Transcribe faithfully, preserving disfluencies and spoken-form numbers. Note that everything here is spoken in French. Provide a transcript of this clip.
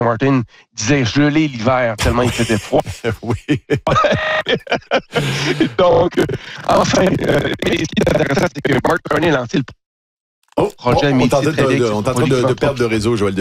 Martin disait geler l'hiver tellement il faisait froid. Oui. Donc, euh, enfin, euh, mais ce qui est intéressant, c'est que Mark Carney a lancé le Oh, projet oh, on est en train de, Métis-Félix. de- on est en train de- de perdre le réseau, Joël.